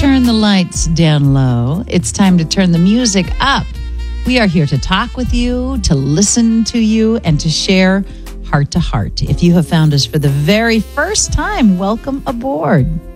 turn the lights down low. It's time to turn the music up. We are here to talk with you, to listen to you, and to share heart to heart. If you have found us for the very first time, welcome aboard.